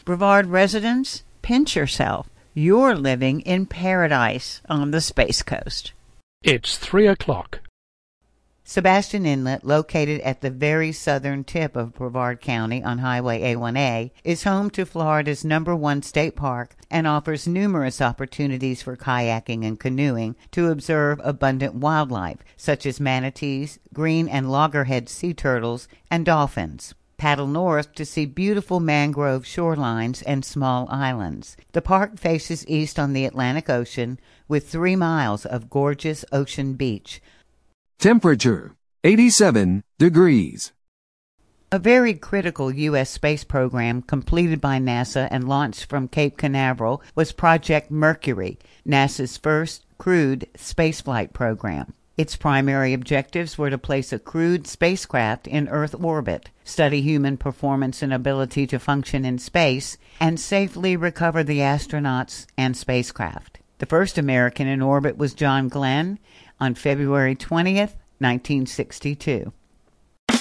Brevard residents, pinch yourself. You're living in paradise on the Space Coast. It's 3 o'clock. Sebastian Inlet, located at the very southern tip of Brevard County on Highway A1A, is home to Florida's #1 state park and offers numerous opportunities for kayaking and canoeing to observe abundant wildlife, such as manatees, green and loggerhead sea turtles, and dolphins. Paddle north to see beautiful mangrove shorelines and small islands. The park faces east on the Atlantic Ocean with 3 miles of gorgeous ocean beach. Temperature, 87 degrees. A very critical U.S. space program completed by NASA and launched from Cape Canaveral was Project Mercury, NASA's first crewed spaceflight program. Its primary objectives were to place a crewed spacecraft in Earth orbit, study human performance and ability to function in space, and safely recover the astronauts and spacecraft. The first American in orbit was John Glenn on February 20th, 1962.